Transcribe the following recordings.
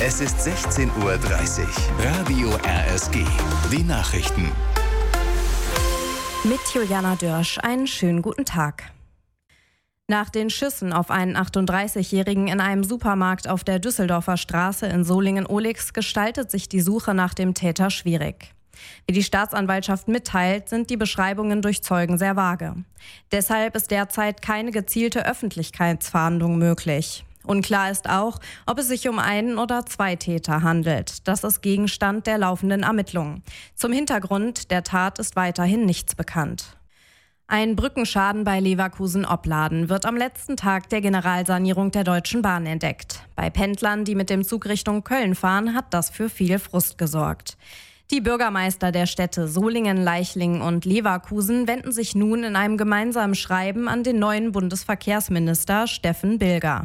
Es ist 16:30 Uhr. Radio RSG. Die Nachrichten. Mit Juliana Dörsch, einen schönen guten Tag. Nach den Schüssen auf einen 38-Jährigen in einem Supermarkt auf der Düsseldorfer Straße in Solingen-Ohlix gestaltet sich die Suche nach dem Täter schwierig. Wie die Staatsanwaltschaft mitteilt, sind die Beschreibungen durch Zeugen sehr vage. Deshalb ist derzeit keine gezielte Öffentlichkeitsfahndung möglich. Unklar ist auch, ob es sich um einen oder zwei Täter handelt. Das ist Gegenstand der laufenden Ermittlungen. Zum Hintergrund der Tat ist weiterhin nichts bekannt. Ein Brückenschaden bei Leverkusen-Opladen wird am letzten Tag der Generalsanierung der Deutschen Bahn entdeckt. Bei Pendlern, die mit dem Zug Richtung Köln fahren, hat das für viel Frust gesorgt. Die Bürgermeister der Städte Solingen, Leichlingen und Leverkusen wenden sich nun in einem gemeinsamen Schreiben an den neuen Bundesverkehrsminister Steffen Bilger.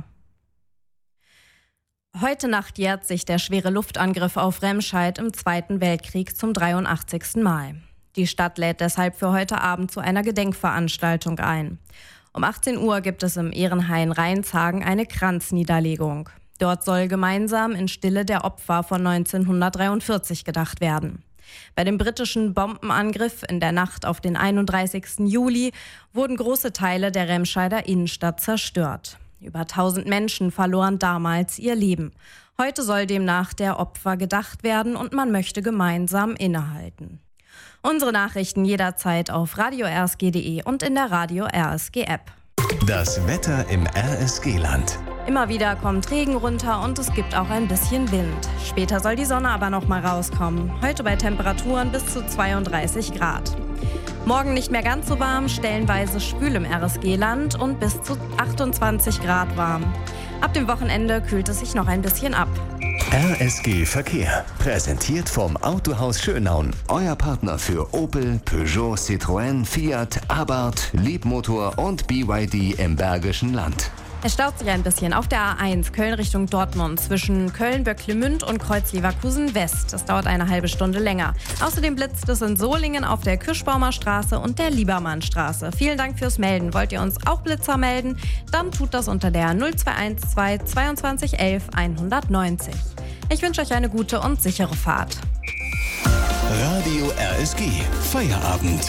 Heute Nacht jährt sich der schwere Luftangriff auf Remscheid im Zweiten Weltkrieg zum 83. Mal. Die Stadt lädt deshalb für heute Abend zu einer Gedenkveranstaltung ein. Um 18 Uhr gibt es im Ehrenhain Rheinshagen eine Kranzniederlegung. Dort soll gemeinsam in Stille der Opfer von 1943 gedacht werden. Bei dem britischen Bombenangriff in der Nacht auf den 31. Juli wurden große Teile der Remscheider Innenstadt zerstört. Über 1000 Menschen verloren damals ihr Leben. Heute soll demnach der Opfer gedacht werden und man möchte gemeinsam innehalten. Unsere Nachrichten jederzeit auf radio-rsg.de und in der Radio RSG App. Das Wetter im RSG-Land. Immer wieder kommt Regen runter und es gibt auch ein bisschen Wind. Später soll die Sonne aber noch mal rauskommen. Heute bei Temperaturen bis zu 32 Grad. Morgen nicht mehr ganz so warm, stellenweise schwül im RSG-Land und bis zu 28 Grad warm. Ab dem Wochenende kühlt es sich noch ein bisschen ab. RSG Verkehr. Präsentiert vom Autohaus Schönaun. Euer Partner für Opel, Peugeot, Citroën, Fiat, Abarth, Leapmotor und BYD im Bergischen Land. Es staut sich ein bisschen auf der A1 Köln Richtung Dortmund zwischen Köln-Böcklemünd und Kreuz Leverkusen West. Das dauert eine halbe Stunde länger. Außerdem blitzt es in Solingen auf der Kirschbaumer Straße und der Liebermannstraße. Vielen Dank fürs Melden. Wollt ihr uns auch Blitzer melden? Dann tut das unter der 0212 22 11 190. Ich wünsche euch eine gute und sichere Fahrt. Radio RSG. Feierabend.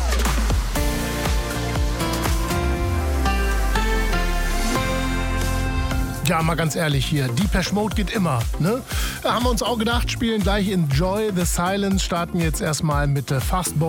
Ja, mal ganz ehrlich hier, Depeche Mode geht immer, ne? Da haben wir uns auch gedacht, spielen gleich Enjoy the Silence, starten jetzt erstmal mit Fastball.